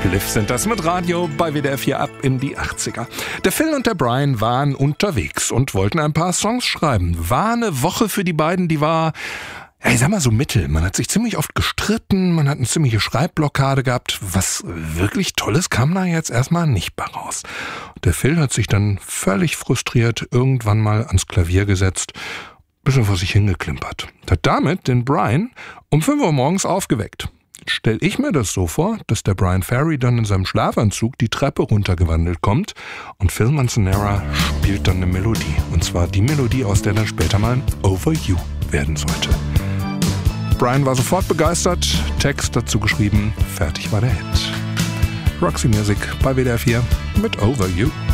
Liv sind das mit Radio bei WDR 4 ab in die 80er. Der Phil und der Brian waren unterwegs und wollten ein paar Songs schreiben. War eine Woche für die beiden, die war, ja, ich sag mal so mittel. Man hat sich ziemlich oft gestritten, man hat eine ziemliche Schreibblockade gehabt. Was wirklich Tolles kam da jetzt erstmal nicht bei raus. Der Phil hat sich dann völlig frustriert irgendwann mal ans Klavier gesetzt, bisschen vor sich hingeklimpert. Hat damit den Brian um 5 Uhr morgens aufgeweckt. Stell ich mir das so vor, dass der Bryan Ferry dann in seinem Schlafanzug die Treppe runtergewandelt kommt und Phil Manzanera spielt dann eine Melodie. Und zwar die Melodie, aus der dann später mal Over You werden sollte. Brian war sofort begeistert, Text dazu geschrieben, fertig war der Hit. Roxy Music bei WDR 4 mit Over You.